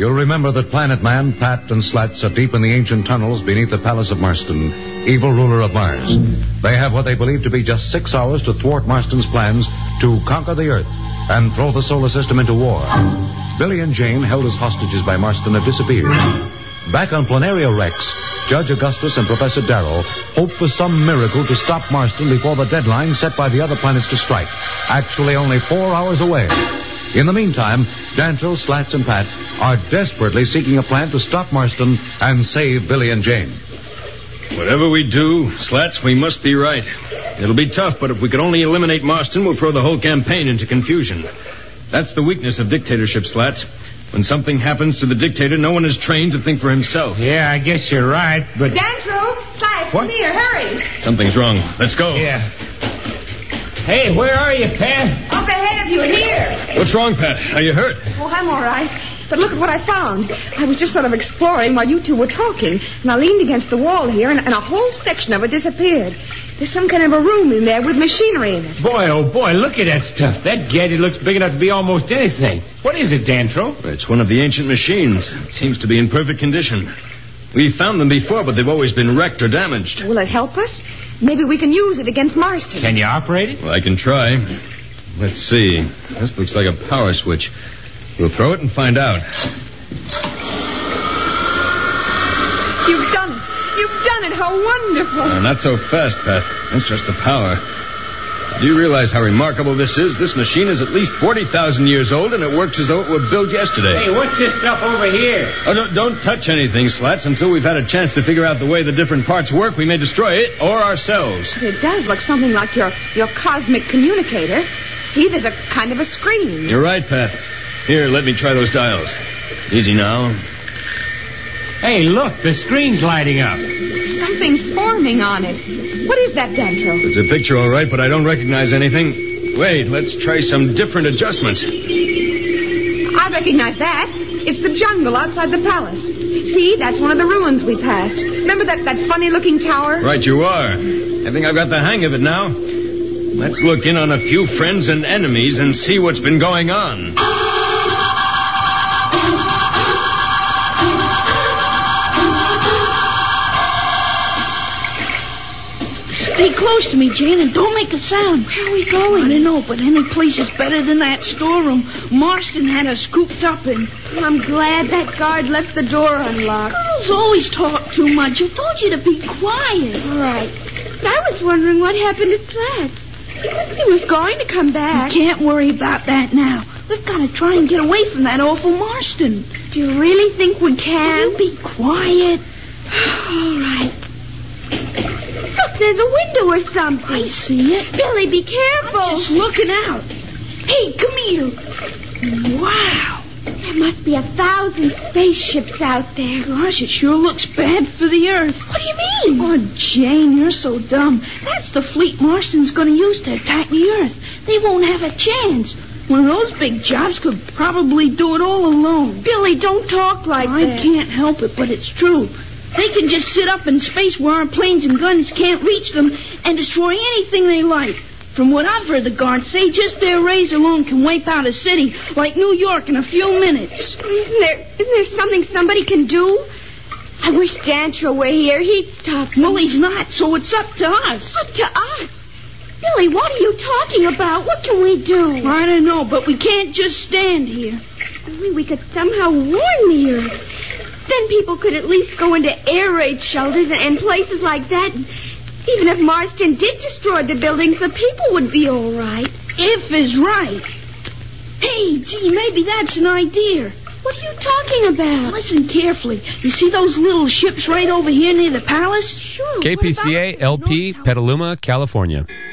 You'll remember that Planet Man, Pat, and Slats are deep in the ancient tunnels beneath the palace of Marston, evil ruler of Mars. They have what they believe to be just 6 hours to thwart Marston's plans to conquer the Earth and throw the solar system into war. Billy and Jane, held as hostages by Marston, have disappeared. Back on Planaria Rex, Judge Augustus and Professor Darrow hope for some miracle to stop Marston before the deadline set by the other planets to strike, actually only 4 hours away. In the meantime, Dantrell, Slats, and Pat are desperately seeking a plan to stop Marston and save Billy and Jane. Whatever we do, Slats, we must be right. It'll be tough, but if we could only eliminate Marston, we'll throw the whole campaign into confusion. That's the weakness of dictatorship, Slats. When something happens to the dictator, no one is trained to think for himself. Yeah, I guess you're right, but... Dantrell, Slats, come here, hurry. Something's wrong. Let's go. Yeah. Hey, where are you, Pat? Up ahead of you, here. What's wrong, Pat? Are you hurt? Oh, I'm all right. But look at what I found. I was just sort of exploring while you two were talking, and I leaned against the wall here, and a whole section of it disappeared. There's some kind of a room in there with machinery in it. Boy, oh boy, look at that stuff. That gadget looks big enough to be almost anything. What is it, Dantrell? It's one of the ancient machines. It seems to be in perfect condition. We've found them before, but they've always been wrecked or damaged. Will it help us? Maybe we can use it against Marston. Can you operate it? Well, I can try. Let's see. This looks like a power switch. We'll throw it and find out. You've done it. You've done it. How wonderful. Not so fast, Pat. That's just the power. Do you realize how remarkable this is? This machine is at least 40,000 years old, and it works as though it were built yesterday. Hey, what's this stuff over here? Oh, don't touch anything, Slats. Until we've had a chance to figure out the way the different parts work, we may destroy it or ourselves. It does look something like your cosmic communicator. See, there's a kind of a screen. You're right, Pat. Here, let me try those dials. Easy now. Hey, look, the screen's lighting up. Something's forming on it. What is that, Dantrell? It's a picture, all right, but I don't recognize anything. Wait, let's try some different adjustments. I recognize that. It's the jungle outside the palace. See, that's one of the ruins we passed. Remember that funny-looking tower? Right, you are. I think I've got the hang of it now. Let's look in on a few friends and enemies and see what's been going on. Stay close to me, Jane, and don't make a sound. Where are we going? I don't know, but any place is better than that storeroom Marston had us cooped up in. I'm glad that guard left the door unlocked. Girls always talk too much. I told you to be quiet. All right. But I was wondering what happened to Slats. He was going to come back. You can't worry about that now. We've got to try and get away from that awful Marston. Do you really think we can? Will you be quiet? All right. Look, there's a window or something. I see it. Billy, be careful. I'm just looking out. Hey, come here. Wow. There must be 1,000 spaceships out there. Gosh, it sure looks bad for the Earth. What do you mean? Oh, Jane, you're so dumb. That's the fleet Marston's going to use to attack the Earth. They won't have a chance. One of those big jobs could probably do it all alone. Billy, don't talk like that. I can't help it, but it's true. They can just sit up in space where our planes and guns can't reach them and destroy anything they like. From what I've heard the guards say, just their rays alone can wipe out a city like New York in a few minutes. Isn't there something somebody can do? I wish Dantrell were here. He'd stop them. Well, he's not, so it's up to us. Up to us? Billy, what are you talking about? What can we do? I don't know, but we can't just stand here. Only we could somehow warn the Earth. Then people could at least go into air raid shelters and places like that. Even if Marston did destroy the buildings, the people would be all right. If is right. Hey, gee, maybe that's an idea. What are you talking about? Listen carefully. You see those little ships right over here near the palace? Sure. KPCA LP, Petaluma, California.